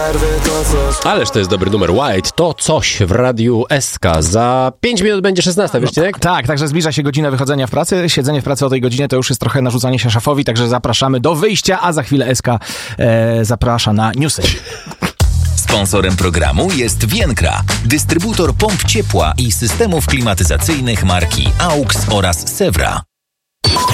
przerwy to coś. Ależ to jest dobry numer. White, to coś w Radiu SK. Za 5 minut będzie 16, wiesz, Cinek? Tak, także zbliża się godzina wychodzenia w pracy. Siedzenie w pracy o tej godzinie to już jest trochę narzucanie się szefowi, także zapraszamy do wyjścia, a za chwilę SK zaprasza na newsy. Sponsorem programu jest Vienkra, dystrybutor pomp ciepła i systemów klimatyzacyjnych marki AUX oraz Sewra.